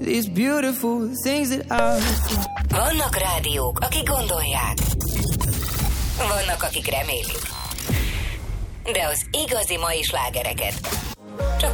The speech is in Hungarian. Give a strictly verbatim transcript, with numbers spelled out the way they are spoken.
These beautiful things that I... Vannak rádiók, akik gondolják. Vannak, akik remélik. De az igazi mai slágereket csak